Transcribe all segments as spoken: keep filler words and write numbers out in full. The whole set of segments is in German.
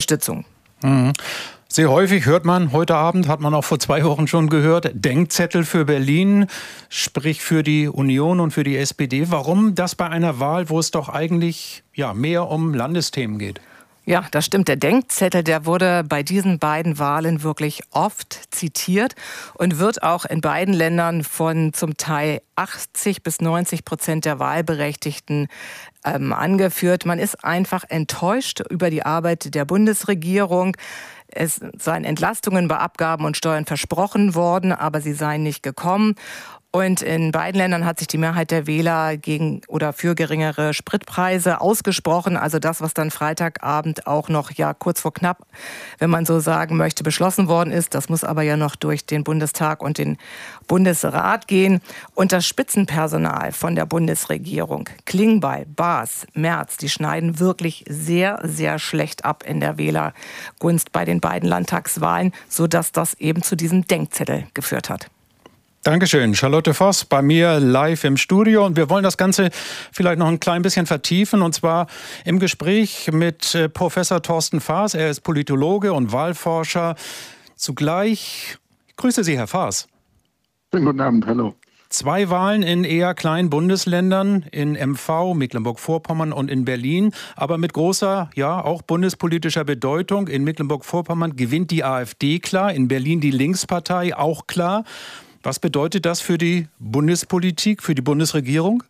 Unterstützung. Mhm. Sehr häufig hört man, heute Abend hat man auch vor zwei Wochen schon gehört, Denkzettel für Berlin, sprich für die Union und für die S P D. Warum das bei einer Wahl, wo es doch eigentlich ja, mehr um Landesthemen geht? Ja, das stimmt. Der Denkzettel, der wurde bei diesen beiden Wahlen wirklich oft zitiert und wird auch in beiden Ländern von zum Teil achtzig bis neunzig Prozent der Wahlberechtigten ähm, angeführt. Man ist einfach enttäuscht über die Arbeit der Bundesregierung. Es seien Entlastungen bei Abgaben und Steuern versprochen worden, aber sie seien nicht gekommen. Und in beiden Ländern hat sich die Mehrheit der Wähler gegen oder für geringere Spritpreise ausgesprochen. Also das, was dann Freitagabend auch noch ja kurz vor knapp, wenn man so sagen möchte, beschlossen worden ist. Das muss aber ja noch durch den Bundestag und den Bundesrat gehen. Und das Spitzenpersonal von der Bundesregierung, Klingbeil, Baas, Merz, die schneiden wirklich sehr, sehr schlecht ab in der Wählergunst bei den beiden Landtagswahlen, sodass das eben zu diesem Denkzettel geführt hat. Dankeschön. Charlotte Voss bei mir live im Studio. Und wir wollen das Ganze vielleicht noch ein klein bisschen vertiefen. Und zwar im Gespräch mit Professor Thorsten Faas. Er ist Politologe und Wahlforscher. Zugleich, ich grüße Sie, Herr Faas. Schönen guten Abend, hallo. Zwei Wahlen in eher kleinen Bundesländern, in M V, Mecklenburg-Vorpommern und in Berlin, aber mit großer, ja, auch bundespolitischer Bedeutung. In Mecklenburg-Vorpommern gewinnt die AfD klar, in Berlin die Linkspartei auch klar. Was bedeutet das für die Bundespolitik, für die Bundesregierung?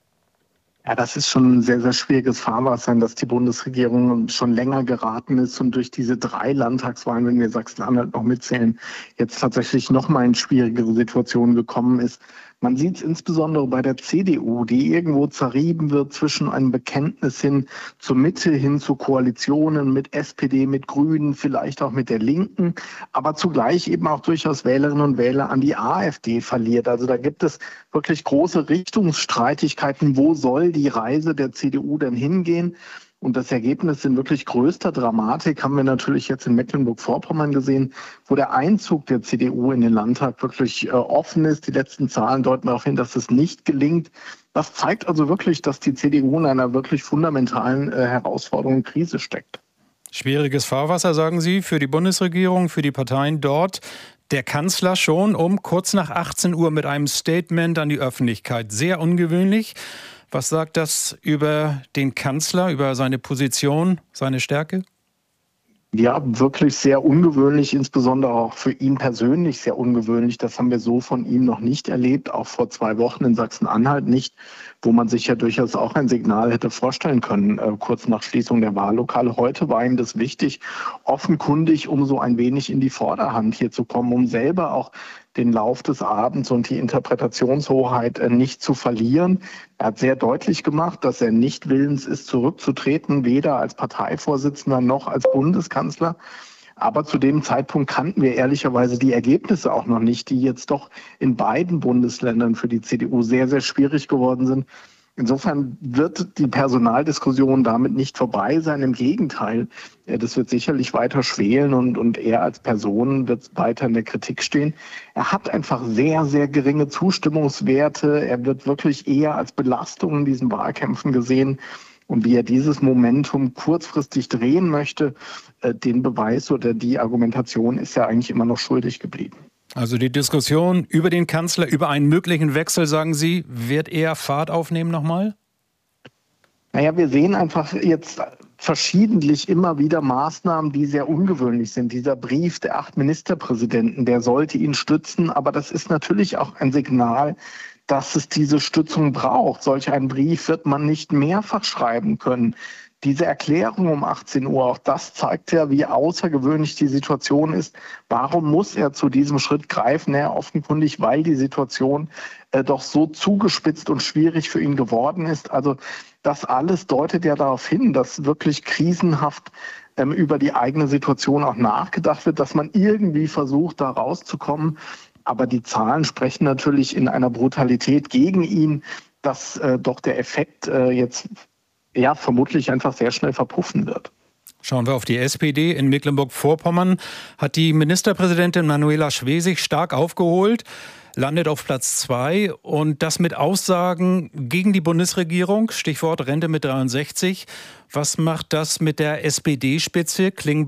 Ja, das ist schon ein sehr, sehr schwieriges Fahrwasser, dass die Bundesregierung schon länger geraten ist und durch diese drei Landtagswahlen, wenn wir Sachsen-Anhalt noch mitzählen, jetzt tatsächlich noch mal in schwierigere Situationen gekommen ist. Man sieht es insbesondere bei der C D U, die irgendwo zerrieben wird zwischen einem Bekenntnis hin zur Mitte, hin zu Koalitionen mit S P D, mit Grünen, vielleicht auch mit der Linken, aber zugleich eben auch durchaus Wählerinnen und Wähler an die AfD verliert. Also da gibt es wirklich große Richtungsstreitigkeiten. Wo soll die Reise der C D U denn hingehen? Und das Ergebnis in wirklich größter Dramatik haben wir natürlich jetzt in Mecklenburg-Vorpommern gesehen, wo der Einzug der C D U in den Landtag wirklich äh, offen ist. Die letzten Zahlen deuten darauf hin, dass es nicht gelingt. Das zeigt also wirklich, dass die C D U in einer wirklich fundamentalen äh, Herausforderung und Krise steckt. Schwieriges Fahrwasser, sagen Sie, für die Bundesregierung, für die Parteien dort. Der Kanzler schon um kurz nach achtzehn Uhr mit einem Statement an die Öffentlichkeit. Sehr ungewöhnlich. Was sagt das über den Kanzler, über seine Position, seine Stärke? Ja, wirklich sehr ungewöhnlich, insbesondere auch für ihn persönlich sehr ungewöhnlich. Das haben wir so von ihm noch nicht erlebt, auch vor zwei Wochen in Sachsen-Anhalt nicht, wo man sich ja durchaus auch ein Signal hätte vorstellen können, äh, kurz nach Schließung der Wahllokale. Heute war ihm das wichtig, offenkundig, um so ein wenig in die Vorderhand hier zu kommen, um selber auch den Lauf des Abends und die Interpretationshoheit äh, nicht zu verlieren. Er hat sehr deutlich gemacht, dass er nicht willens ist, zurückzutreten, weder als Parteivorsitzender noch als Bundeskanzler. Aber zu dem Zeitpunkt kannten wir ehrlicherweise die Ergebnisse auch noch nicht, die jetzt doch in beiden Bundesländern für die C D U sehr, sehr schwierig geworden sind. Insofern wird die Personaldiskussion damit nicht vorbei sein. Im Gegenteil, das wird sicherlich weiter schwelen und, und er als Person wird weiter in der Kritik stehen. Er hat einfach sehr, sehr geringe Zustimmungswerte. Er wird wirklich eher als Belastung in diesen Wahlkämpfen gesehen. Und wie er dieses Momentum kurzfristig drehen möchte, den Beweis oder die Argumentation ist er eigentlich immer noch schuldig geblieben. Also die Diskussion über den Kanzler, über einen möglichen Wechsel, sagen Sie, wird er Fahrt aufnehmen nochmal? Naja, wir sehen einfach jetzt verschiedentlich immer wieder Maßnahmen, die sehr ungewöhnlich sind. Dieser Brief der acht Ministerpräsidenten, der sollte ihn stützen, aber das ist natürlich auch ein Signal, dass es diese Stützung braucht. Solch einen Brief wird man nicht mehrfach schreiben können. Diese Erklärung um achtzehn Uhr, auch das zeigt ja, wie außergewöhnlich die Situation ist. Warum muss er zu diesem Schritt greifen? Ja, offenkundig, weil die Situation äh, doch so zugespitzt und schwierig für ihn geworden ist. Also das alles deutet ja darauf hin, dass wirklich krisenhaft ähm, über die eigene Situation auch nachgedacht wird, dass man irgendwie versucht, da rauszukommen. Aber die Zahlen sprechen natürlich in einer Brutalität gegen ihn, dass äh, doch der Effekt äh, jetzt ja vermutlich einfach sehr schnell verpuffen wird. Schauen wir auf die S P D in Mecklenburg-Vorpommern. Hat die Ministerpräsidentin Manuela Schwesig stark aufgeholt, landet auf Platz zwei und das mit Aussagen gegen die Bundesregierung, Stichwort Rente mit dreiundsechzig. Was macht das mit der S P D-Spitze? Klingbeil